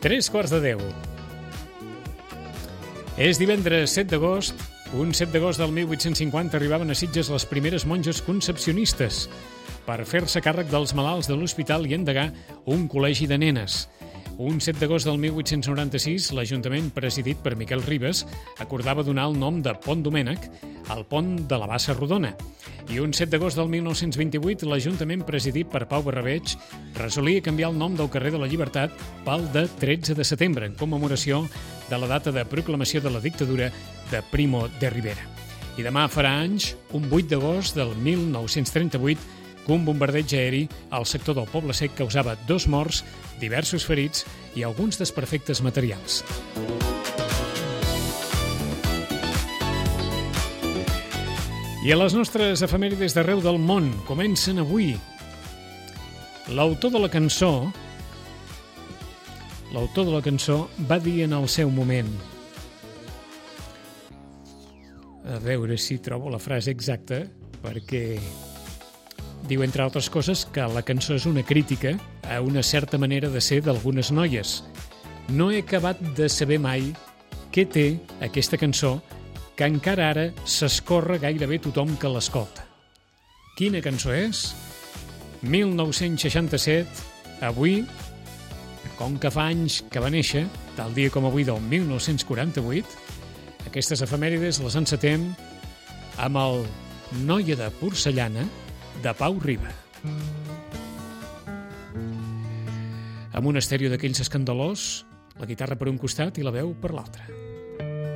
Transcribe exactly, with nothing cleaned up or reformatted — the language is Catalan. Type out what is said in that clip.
Tres quarts de deu. És divendres set d'agost. Un set d'agost del mil vuit-cents cinquanta arribaven a Sitges les primeres monges concepcionistes per fer-se càrrec dels malalts de l'hospital i endegar un col·legi de nenes. Un set d'agost del mil vuit-cents noranta-sis, l'Ajuntament, presidit per Miquel Ribes, acordava donar el nom de Pont Domènec al pont de la Bassa Rodona. I un set d'agost del mil nou-cents vint-i-vuit, l'Ajuntament, presidit per Pau Barrabeig, resolia canviar el nom del carrer de la Llibertat pel de tretze de setembre, en commemoració de la data de proclamació de la dictadura de Primo de Rivera. I demà farà anys, un vuit d'agost del mil nou-cents trenta-vuit, que un bombardeig aeri al sector del Poble Sec causava dos morts, diversos ferits i alguns desperfectes materials. I a les nostres efemèrides d'arreu del món comencen avui. L'autor de la cançó, l'autor de la cançó va dir en el seu moment, a veure si trobo la frase exacta, perquè diu, entre altres coses, que la cançó és una crítica a una certa manera de ser d'algunes noies. No he acabat de saber mai què té aquesta cançó que encara ara s'escorre gairebé tothom que l'escolta. Quina cançó és? mil nou-cents seixanta-set, avui, com que fa anys que va néixer, tal dia com avui del mil nou-cents quaranta-vuit, aquestes efemèrides les encetem amb el Noia de porcellana de Pau Riba. Amb un estèreo d'aquells escandalós, la guitarra per un costat i la veu per l'altre.